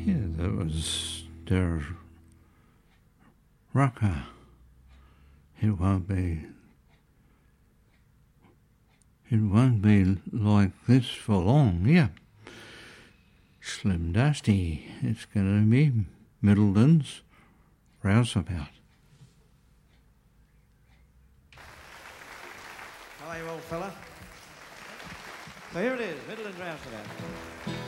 Yeah, that was their rocker. It won't be like this for long, yeah. Slim Dusty, it's going to be Middleton's Rouseabout. How are you, old fella? So here it is, Middleton's Rouseabout.